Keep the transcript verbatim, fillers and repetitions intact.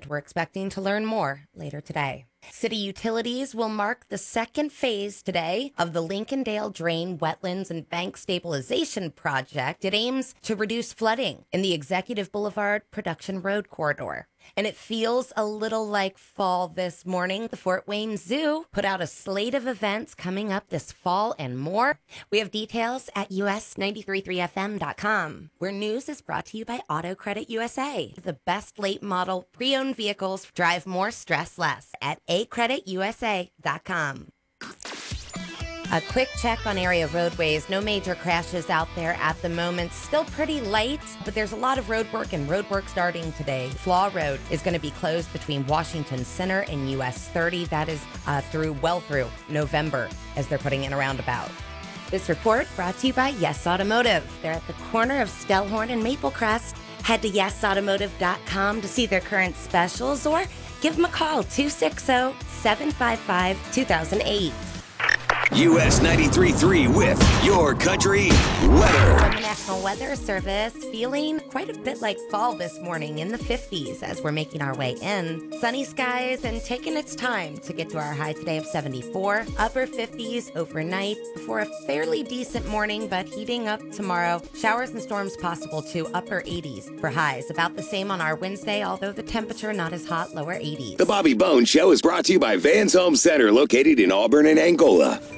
and we're expecting to learn more later today. City utilities will mark the second phase today of the Lincolndale Drain, Wetlands, and Bank Stabilization Project. It aims to reduce flooding in the Executive Boulevard Production Road corridor. And it feels a little like fall this morning. The Fort Wayne Zoo put out a slate of events coming up this fall and more. We have details at U S nine three three F M dot com, where news is brought to you by Auto Credit U S A. The best late model pre-owned vehicles drive more stress less at a credit u s a dot com. A quick check on area roadways. No major crashes out there at the moment. Still pretty light, but there's a lot of road work and road work starting today. Flaw Road is going to be closed between Washington Center and U S thirty. That is uh, through well through November as they're putting in a roundabout. This report brought to you by Yes Automotive. They're at the corner of Stellhorn and Maplecrest. Head to yes automotive dot com to see their current specials or give them a call, two six zero, seven five five, two thousand eight. U S ninety-three point three with Your Country Weather. From the National Weather Service, feeling quite a bit like fall this morning in the fifties as we're making our way in. Sunny skies and taking its time to get to our high today of seventy-four. Upper fifties overnight before a fairly decent morning, but heating up tomorrow. Showers and storms possible to upper eighties for highs. About the same on our Wednesday, although the temperature not as hot, lower eighties. The Bobby Bones Show is brought to you by Vans Home Center, located in Auburn and Angola.